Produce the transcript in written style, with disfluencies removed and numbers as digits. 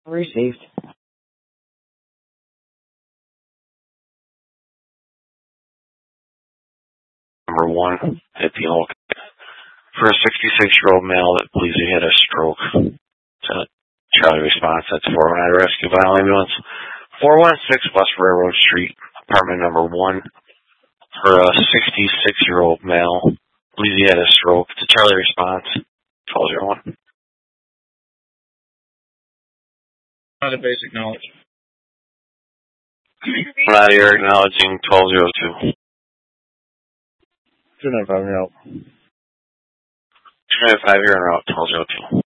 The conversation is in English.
Received. Number 1 at the Hulk. For a 66-year-old male that believes he had a stroke. Charlie response, that's 419 Rescue Vital Ambulance. 416 West Railroad Street, apartment number 1. For a 66-year-old male, believes he had a stroke. It's a Charlie response, 1201. Not a basic knowledge. We're not here acknowledging 1202. 295 help. 295 here and out, 1202.